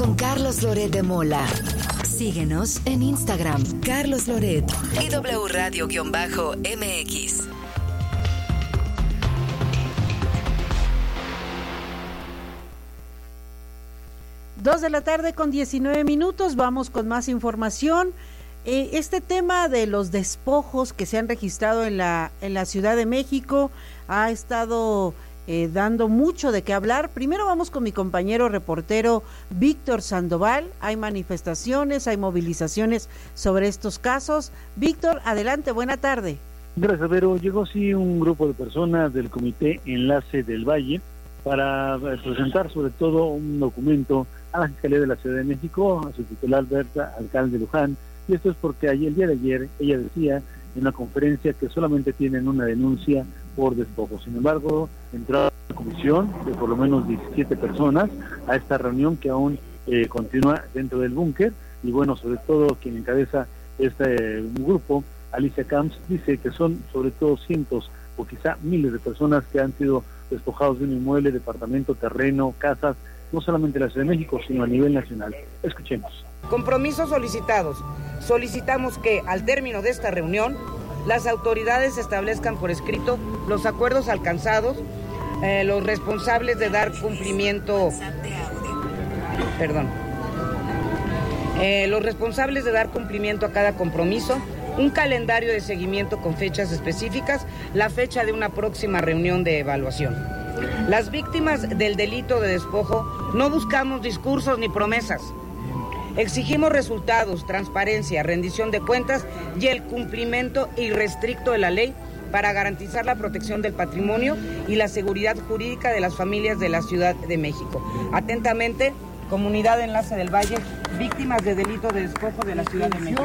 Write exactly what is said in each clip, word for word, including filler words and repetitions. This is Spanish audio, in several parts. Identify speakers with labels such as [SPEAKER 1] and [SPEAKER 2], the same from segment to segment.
[SPEAKER 1] con Carlos Loret de Mola. Síguenos en Instagram, Carlos Loret y W Radio-M X.
[SPEAKER 2] Dos de la tarde con diecinueve minutos, vamos con más información. Eh, este tema de los despojos que se han registrado en la, en la Ciudad de México ha estado eh, dando mucho de qué hablar. Primero vamos con mi compañero reportero Víctor Sandoval. Hay manifestaciones, hay movilizaciones sobre estos casos. Víctor, adelante, buena tarde.
[SPEAKER 3] Gracias, Vero. Llegó sí un grupo de personas del Comité Enlace del Valle para presentar sobre todo un documento a la Fiscalía de la Ciudad de México, a su titular Berta, alcalde Luján, y esto es porque ayer, el día de ayer ella decía en una conferencia que solamente tienen una denuncia por despojo. Sin embargo, entró a la comisión de por lo menos diecisiete personas a esta reunión que aún eh, continúa dentro del búnker, y bueno, sobre todo quien encabeza este eh, grupo, Alicia Camps, dice que son sobre todo cientos o quizá miles de personas que han sido despojados de un inmueble, departamento, terreno, casas, no solamente en la Ciudad de México, sino a nivel nacional. Escuchemos.
[SPEAKER 4] Compromisos solicitados. Solicitamos que al término de esta reunión las autoridades establezcan por escrito los acuerdos alcanzados, eh, los responsables de dar cumplimiento, perdón, eh, los responsables de dar cumplimiento a cada compromiso, un calendario de seguimiento con fechas específicas, la fecha de una próxima reunión de evaluación. Las víctimas del delito de despojo no buscamos discursos ni promesas. Exigimos resultados, transparencia, rendición de cuentas y el cumplimiento irrestricto de la ley para garantizar la protección del patrimonio y la seguridad jurídica de las familias de la Ciudad de México. Atentamente, Comunidad Enlace del Valle, víctimas de delito de despojo de la Ciudad de México.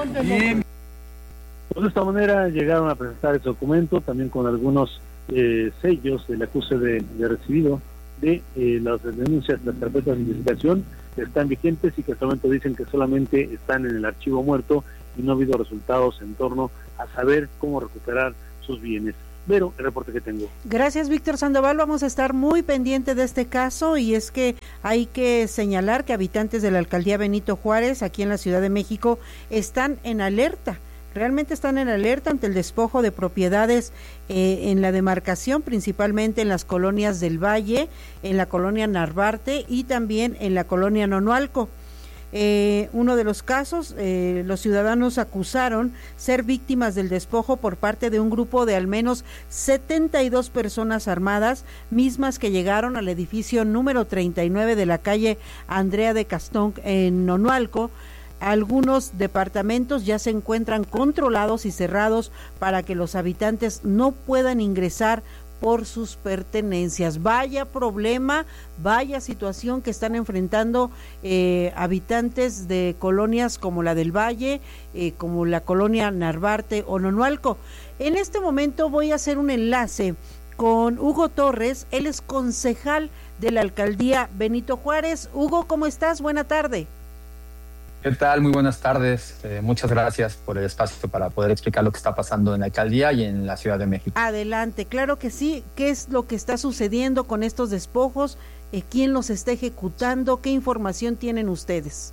[SPEAKER 3] Pues de esta manera llegaron a presentar ese documento, también con algunos eh, sellos del acuse de, de recibido de eh, las denuncias, las carpetas de investigación que están vigentes y que solamente dicen que solamente están en el archivo muerto y no ha habido resultados en torno a saber cómo recuperar sus bienes. Pero el reporte que tengo.
[SPEAKER 2] Gracias, Víctor Sandoval. Vamos a estar muy pendiente de este caso, y es que hay que señalar que habitantes de la alcaldía Benito Juárez, aquí en la Ciudad de México, están en alerta. Realmente están en alerta ante el despojo de propiedades eh, en la demarcación, principalmente en las colonias del Valle, en la colonia Narvarte y también en la colonia Nonualco. Eh, uno de los casos, eh, los ciudadanos acusaron ser víctimas del despojo por parte de un grupo de al menos setenta y dos personas armadas, mismas que llegaron al edificio número treinta y nueve de la calle Andrea de Castón en Nonualco. Algunos departamentos ya se encuentran controlados y cerrados para que los habitantes no puedan ingresar por sus pertenencias. Vaya problema, vaya situación que están enfrentando eh, habitantes de colonias como la del Valle, eh, como la colonia Narvarte o Nonualco. En este momento voy a hacer un enlace con Hugo Torres, él es concejal de la alcaldía Benito Juárez. Hugo, ¿cómo estás? Buena tarde.
[SPEAKER 5] ¿Qué tal? Muy buenas tardes. Eh, muchas gracias por el espacio para poder explicar lo que está pasando en la alcaldía y en la Ciudad de México.
[SPEAKER 2] Adelante, claro que sí. ¿Qué es lo que está sucediendo con estos despojos? Eh, ¿Quién los está ejecutando? ¿Qué información tienen ustedes?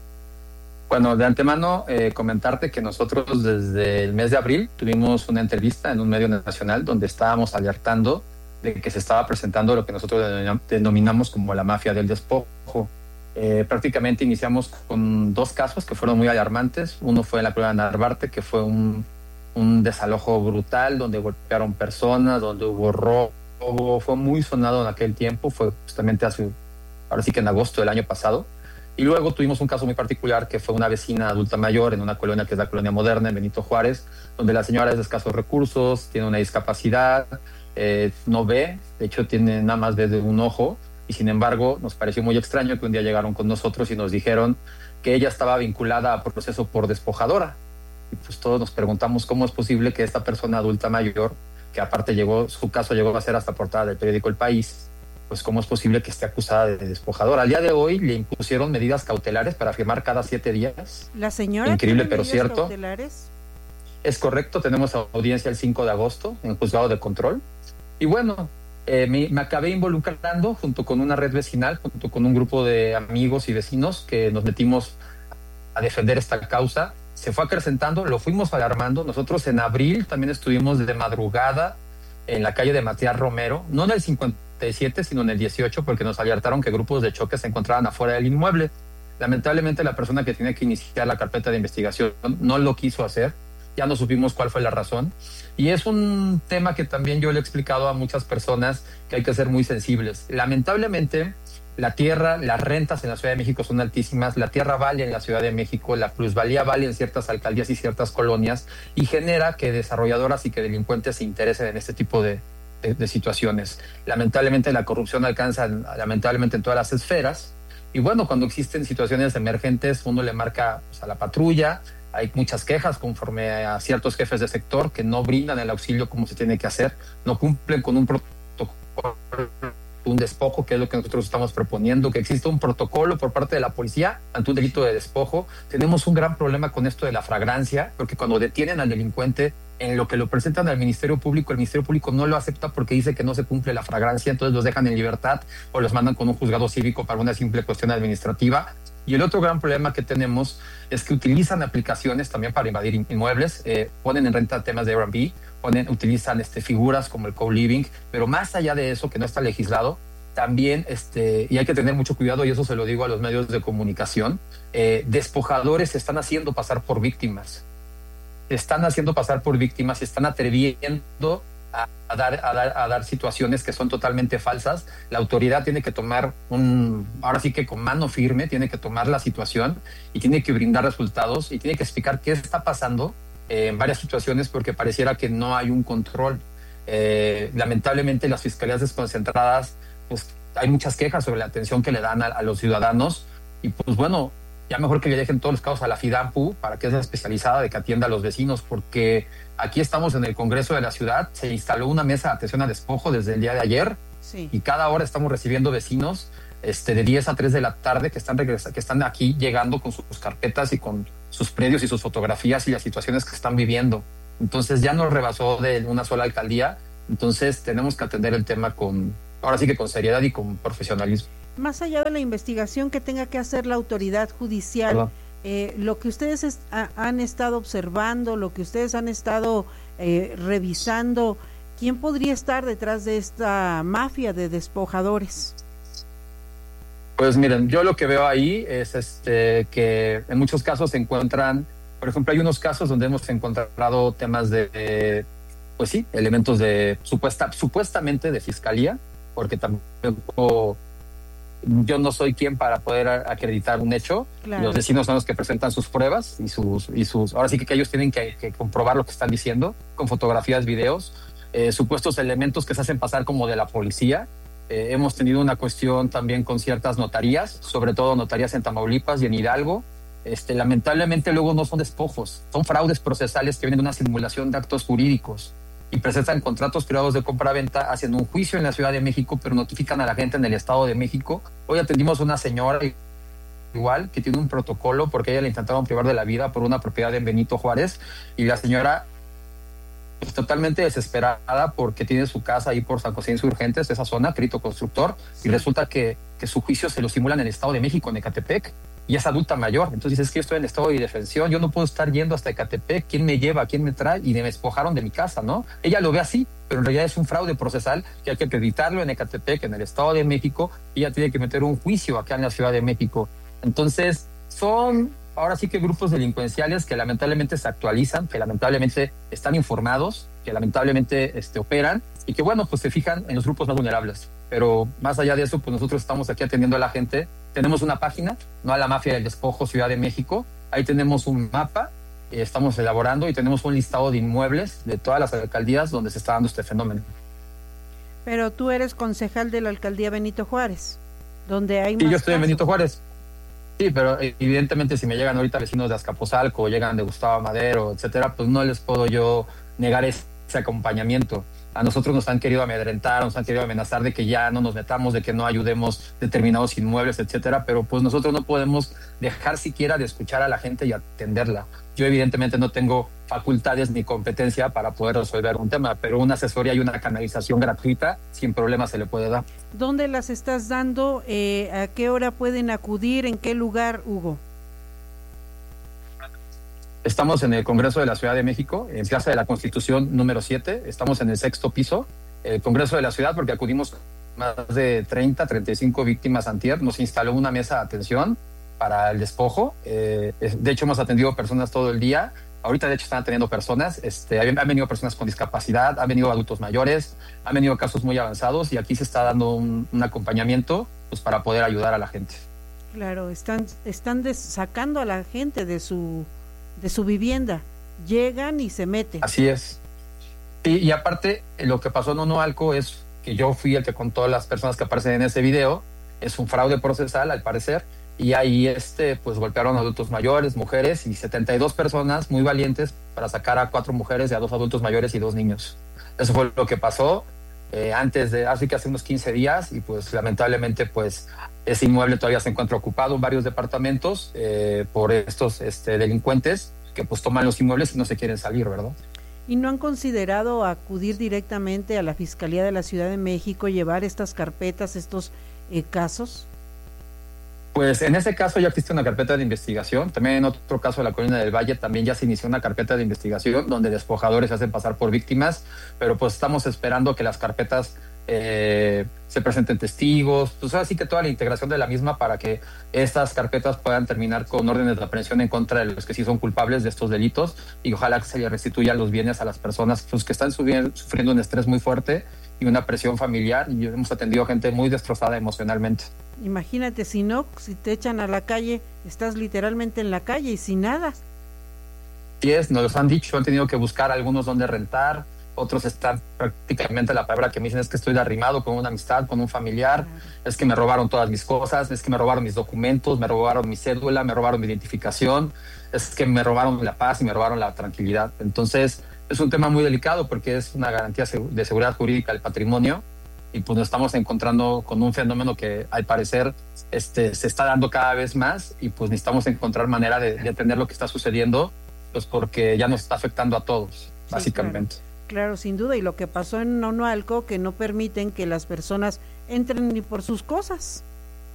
[SPEAKER 5] Bueno, de antemano eh, comentarte que nosotros desde el mes de abril tuvimos una entrevista en un medio nacional donde estábamos alertando de que se estaba presentando lo que nosotros denominamos como la mafia del despojo. Eh, prácticamente iniciamos con dos casos que fueron muy alarmantes. Uno fue en la colonia Narvarte, que fue un, un desalojo brutal donde golpearon personas, donde hubo robo. Fue muy sonado en aquel tiempo, fue justamente hace, ahora sí que en agosto del año pasado. Y luego tuvimos un caso muy particular que fue una vecina adulta mayor en una colonia que es la Colonia Moderna en Benito Juárez, donde la señora es de escasos recursos, tiene una discapacidad, eh, no ve, de hecho tiene nada más ve de un ojo. Y sin embargo, nos pareció muy extraño que un día llegaron con nosotros y nos dijeron que ella estaba vinculada a proceso por despojadora. Y pues todos nos preguntamos cómo es posible que esta persona adulta mayor, que aparte llegó, su caso llegó a ser hasta portada del periódico El País, pues cómo es posible que esté acusada de despojadora. Al día de hoy le impusieron medidas cautelares para firmar cada siete días.
[SPEAKER 2] ¿La señora
[SPEAKER 5] Increíble,
[SPEAKER 2] tiene
[SPEAKER 5] pero
[SPEAKER 2] medidas
[SPEAKER 5] cierto.
[SPEAKER 2] cautelares?
[SPEAKER 5] Es correcto, tenemos audiencia el cinco de agosto en juzgado de control. Y bueno, eh, me, me acabé involucrando junto con una red vecinal, junto con un grupo de amigos y vecinos que nos metimos a defender esta causa. Se fue acrecentando, lo fuimos alarmando. Nosotros en abril también estuvimos de madrugada en la calle de Matías Romero, no en el cincuenta y siete, sino en el dieciocho, porque nos alertaron que grupos de choque se encontraban afuera del inmueble. Lamentablemente la persona que tenía que iniciar la carpeta de investigación no lo quiso hacer, ya no supimos cuál fue la razón. Y es un tema que también yo le he explicado a muchas personas que hay que ser muy sensibles. Lamentablemente la tierra, las rentas en la Ciudad de México son altísimas, la tierra vale en la Ciudad de México, la plusvalía vale en ciertas alcaldías y ciertas colonias, y genera que desarrolladoras y que delincuentes se interesen en este tipo de, de, de situaciones. Lamentablemente la corrupción alcanza lamentablemente en todas las esferas, y bueno, cuando existen situaciones emergentes uno le marca, pues, a la patrulla. Hay muchas quejas conforme a ciertos jefes de sector que no brindan el auxilio como se tiene que hacer, no cumplen con un protocolo, un despojo, que es lo que nosotros estamos proponiendo, que exista un protocolo por parte de la policía ante un delito de despojo. Tenemos un gran problema con esto de la flagrancia, porque cuando detienen al delincuente, en lo que lo presentan al Ministerio Público, el Ministerio Público no lo acepta porque dice que no se cumple la flagrancia, entonces los dejan en libertad o los mandan con un juzgado cívico para una simple cuestión administrativa. Y el otro gran problema que tenemos es que utilizan aplicaciones también para invadir inmuebles, eh, ponen en renta temas de Airbnb, ponen, utilizan este, figuras como el co-living, pero más allá de eso, que no está legislado, también, este, y hay que tener mucho cuidado, y eso se lo digo a los medios de comunicación, eh, despojadores se están haciendo pasar por víctimas, se están haciendo pasar por víctimas, se están atreviendo A, a, dar, a, dar, a dar situaciones que son totalmente falsas. La autoridad tiene que tomar un, ahora sí que con mano firme, tiene que tomar la situación y tiene que brindar resultados y tiene que explicar qué está pasando eh, en varias situaciones, porque pareciera que no hay un control. Eh, lamentablemente las fiscalías desconcentradas, pues hay muchas quejas sobre la atención que le dan a, a los ciudadanos, y pues bueno, ya mejor que le dejen todos los casos a la FIDAMPU, para que sea especializada de que atienda a los vecinos, porque aquí estamos en el Congreso de la Ciudad, se instaló una mesa de atención a despojo desde el día de ayer, sí. Y cada hora estamos recibiendo vecinos este, de diez a tres de la tarde que están, regresa, que están aquí llegando con sus carpetas y con sus predios y sus fotografías y las situaciones que están viviendo. Entonces ya nos rebasó de una sola alcaldía, entonces tenemos que atender el tema con, ahora sí que con seriedad y con profesionalismo.
[SPEAKER 2] Más allá de la investigación que tenga que hacer la autoridad judicial, eh, lo que ustedes es, a, han estado observando, lo que ustedes han estado eh, revisando, ¿quién podría estar detrás de esta mafia de despojadores?
[SPEAKER 5] Pues miren, yo lo que veo ahí es este que en muchos casos se encuentran, por ejemplo, hay unos casos donde hemos encontrado temas de, de pues sí, elementos de supuesta, supuestamente de fiscalía, porque tampoco yo no soy quien para poder acreditar un hecho. Claro. Los vecinos son los que presentan sus pruebas y sus, y sus ahora sí que, que ellos tienen que, que comprobar lo que están diciendo con fotografías, videos, eh, supuestos elementos que se hacen pasar como de la policía. Eh, hemos tenido una cuestión también con ciertas notarías, sobre todo notarías en Tamaulipas y en Hidalgo. Este, lamentablemente luego no son despojos, son fraudes procesales que vienen de una simulación de actos jurídicos y presentan contratos privados de compra-venta, hacen un juicio en la Ciudad de México, pero notifican a la gente en el Estado de México. Hoy atendimos a una señora igual que tiene un protocolo porque a ella le intentaron privar de la vida por una propiedad en Benito Juárez, y la señora pues, totalmente desesperada porque tiene su casa ahí por San José Insurgentes, esa zona, crédito constructor, y resulta que, que su juicio se lo simulan en el Estado de México, en Ecatepec, y es adulta mayor. Entonces dice, es que yo estoy en estado de indefensión, yo no puedo estar yendo hasta Ecatepec, ¿quién me lleva? ¿Quién me trae? Y me despojaron de mi casa, ¿no? Ella lo ve así, pero en realidad es un fraude procesal que hay que acreditarlo en Ecatepec, en el Estado de México, y ella tiene que meter un juicio acá en la Ciudad de México. Entonces son ahora sí que grupos delincuenciales que lamentablemente se actualizan, que lamentablemente están informados, que lamentablemente este, operan, y que bueno, pues se fijan en los grupos más vulnerables. Pero más allá de eso, pues nosotros estamos aquí atendiendo a la gente. Tenemos una página, No a la Mafia del Despojo Ciudad de México. Ahí tenemos un mapa, eh, estamos elaborando, y tenemos un listado de inmuebles de todas las alcaldías donde se está dando este fenómeno.
[SPEAKER 2] Pero tú eres concejal de la alcaldía Benito Juárez, donde hay más
[SPEAKER 5] Sí, yo estoy
[SPEAKER 2] casos.
[SPEAKER 5] en Benito Juárez. Sí, pero evidentemente si me llegan ahorita vecinos de Azcapotzalco, llegan de Gustavo Madero, etcétera, pues no les puedo yo negar ese acompañamiento. A nosotros nos han querido amedrentar, nos han querido amenazar de que ya no nos metamos, de que no ayudemos determinados inmuebles, etcétera, pero pues nosotros no podemos dejar siquiera de escuchar a la gente y atenderla. Yo evidentemente no tengo facultades ni competencia para poder resolver un tema, pero una asesoría y una canalización gratuita sin problema se le puede dar.
[SPEAKER 2] ¿Dónde las estás dando? Eh, ¿A qué hora pueden acudir? ¿En qué lugar, Hugo?
[SPEAKER 5] Estamos en el Congreso de la Ciudad de México, en Plaza de la Constitución número siete, estamos en el sexto piso, el Congreso de la Ciudad, porque acudimos más de treinta, treinta y cinco víctimas antier, nos instaló una mesa de atención para el despojo, eh, de hecho hemos atendido personas todo el día. Ahorita, de hecho, están atendiendo personas, este, han venido personas con discapacidad, han venido adultos mayores, han venido casos muy avanzados y aquí se está dando un, un acompañamiento pues, para poder ayudar a la gente.
[SPEAKER 2] Claro, están, están des- sacando a la gente de su, de su vivienda, llegan y se meten.
[SPEAKER 5] Así es. Y, y aparte, lo que pasó en Onoalco es que yo fui el que contó a las personas que aparecen en ese video, es un fraude procesal al parecer, y ahí este pues golpearon a adultos mayores, mujeres y setenta y dos personas muy valientes para sacar a cuatro mujeres y a dos adultos mayores y dos niños. Eso fue lo que pasó eh, antes de, así que hace unos quince días y pues lamentablemente pues ese inmueble todavía se encuentra ocupado en varios departamentos eh, por estos este, delincuentes que pues toman los inmuebles y no se quieren salir, ¿verdad?
[SPEAKER 2] ¿Y no han considerado acudir directamente a la Fiscalía de la Ciudad de México, llevar estas carpetas, estos eh, casos?
[SPEAKER 5] Pues en ese caso ya existe una carpeta de investigación. También en otro caso de la Colina del Valle también ya se inició una carpeta de investigación donde despojadores se hacen pasar por víctimas, pero pues estamos esperando que las carpetas eh, se presenten testigos, pues así que toda la integración de la misma para que estas carpetas puedan terminar con órdenes de aprehensión en contra de los que sí son culpables de estos delitos y ojalá que se les restituyan los bienes a las personas pues, que están sufriendo un estrés muy fuerte y una presión familiar y hemos atendido gente muy destrozada emocionalmente.
[SPEAKER 2] Imagínate, si no, si te echan a la calle, estás literalmente en la calle y sin nada.
[SPEAKER 5] Sí es, nos los han dicho, han tenido que buscar algunos donde rentar, otros están prácticamente, la palabra que me dicen es que estoy de arrimado con una amistad, con un familiar, claro. Es que me robaron todas mis cosas, es que me robaron mis documentos, me robaron mi cédula, me robaron mi identificación, es que me robaron la paz y me robaron la tranquilidad. Entonces es un tema muy delicado porque es una garantía de seguridad jurídica del patrimonio y pues nos estamos encontrando con un fenómeno que al parecer este, se está dando cada vez más y pues necesitamos encontrar manera de, de atender lo que está sucediendo pues porque ya nos está afectando a todos, sí, básicamente.
[SPEAKER 2] Claro. Claro, sin duda, y lo que pasó en Onoalco, que no permiten que las personas entren ni por sus cosas.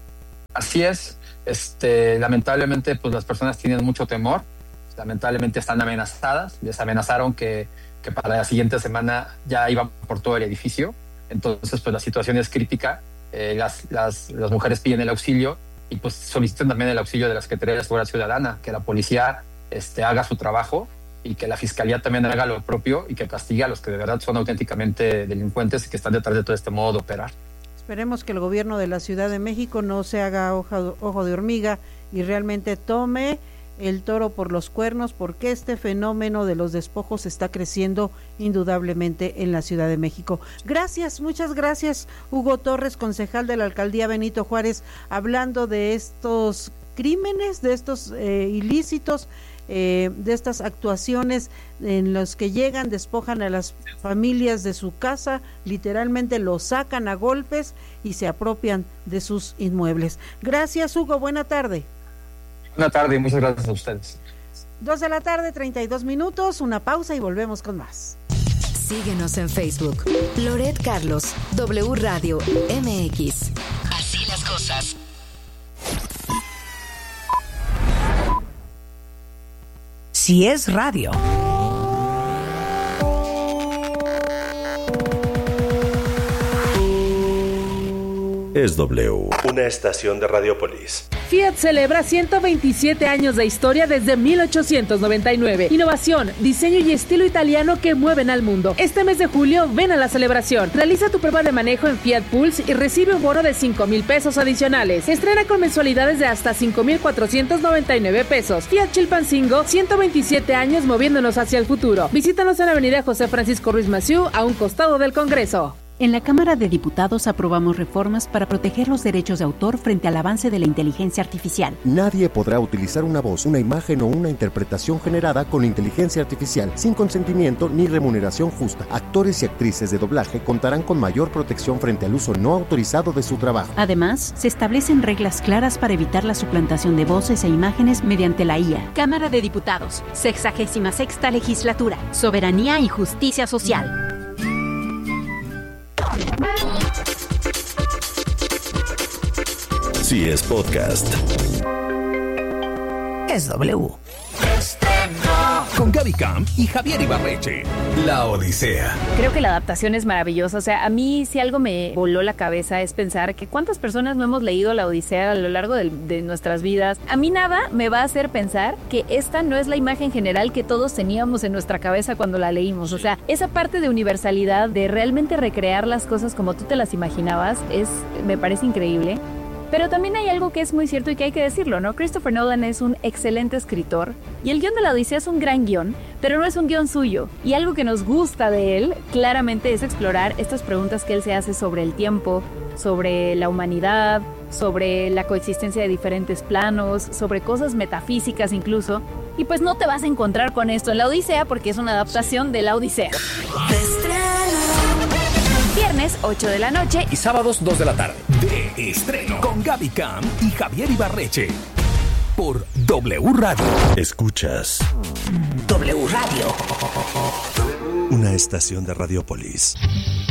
[SPEAKER 5] Así es, este, lamentablemente pues las personas tienen mucho temor, lamentablemente están amenazadas, les amenazaron que, que para la siguiente semana ya iban por todo el edificio, entonces pues la situación es crítica, eh, las, las, las mujeres piden el auxilio y pues solicitan también el auxilio de la Secretaría de Seguridad Ciudadana, que la policía este, haga su trabajo y que la Fiscalía también haga lo propio y que castigue a los que de verdad son auténticamente delincuentes y que están detrás de todo este modo de operar.
[SPEAKER 2] Esperemos que el gobierno de la Ciudad de México no se haga ojo, ojo de hormiga y realmente tome el toro por los cuernos, porque este fenómeno de los despojos está creciendo indudablemente en la Ciudad de México. Gracias, muchas gracias, Hugo Torres, concejal de la Alcaldía Benito Juárez, hablando de estos crímenes, de estos eh, ilícitos, Eh, de estas actuaciones en los que llegan, despojan a las familias de su casa, literalmente los sacan a golpes y se apropian de sus inmuebles. Gracias, Hugo, buena tarde.
[SPEAKER 5] Buena tarde y muchas gracias a ustedes.
[SPEAKER 2] Dos de la tarde, treinta y dos minutos, una pausa y volvemos con más.
[SPEAKER 1] Síguenos en Facebook, Loret Carlos, W Radio M X. Así las cosas.
[SPEAKER 6] Si es radio.
[SPEAKER 7] Es W, una estación de Radiopolis.
[SPEAKER 8] Fiat celebra ciento veintisiete años de historia desde mil ochocientos noventa y nueve. Innovación, diseño y estilo italiano que mueven al mundo. Este mes de julio, ven a la celebración. Realiza tu prueba de manejo en Fiat Pulse y recibe un bono de cinco mil pesos adicionales. Estrena con mensualidades de hasta cinco mil cuatrocientos noventa y nueve pesos. Fiat Chilpancingo, ciento veintisiete años moviéndonos hacia el futuro. Visítanos en la avenida José Francisco Ruiz Massieu, a un costado del Congreso.
[SPEAKER 9] En la Cámara de Diputados aprobamos reformas para proteger los derechos de autor frente al avance de la inteligencia artificial.
[SPEAKER 10] Nadie podrá utilizar una voz, una imagen o una interpretación generada con inteligencia artificial sin consentimiento ni remuneración justa. Actores y actrices de doblaje contarán con mayor protección frente al uso no autorizado de su trabajo.
[SPEAKER 9] Además, se establecen reglas claras para evitar la suplantación de voces e imágenes mediante la I A.
[SPEAKER 11] Cámara de Diputados, sexagésima sexta legislatura, soberanía y justicia social.
[SPEAKER 7] Si es podcast,
[SPEAKER 6] es W.
[SPEAKER 12] Con Gaby Camp y Javier Ibarreche, La Odisea.
[SPEAKER 13] Creo que la adaptación es maravillosa. O sea, a mí si algo me voló la cabeza es pensar que cuántas personas no hemos leído La Odisea a lo largo de, de nuestras vidas. A mí nada me va a hacer pensar que esta no es la imagen general que todos teníamos en nuestra cabeza cuando la leímos. O sea, esa parte de universalidad, de realmente recrear las cosas como tú te las imaginabas, es, me parece increíble. Pero también hay algo que es muy cierto y que hay que decirlo, ¿no? Christopher Nolan es un excelente escritor y el guión de La Odisea es un gran guión, pero no es un guión suyo. Y algo que nos gusta de él, claramente, es explorar estas preguntas que él se hace sobre el tiempo, sobre la humanidad, sobre la coexistencia de diferentes planos, sobre cosas metafísicas incluso. Y pues no te vas a encontrar con esto en La Odisea porque es una adaptación de La Odisea. Viernes, ocho de la noche
[SPEAKER 12] y sábados, dos de la tarde. De estreno con Gaby Camp y Javier Ibarreche. Por W Radio.
[SPEAKER 7] Escuchas
[SPEAKER 6] W Radio.
[SPEAKER 7] Una estación de Radiopolis.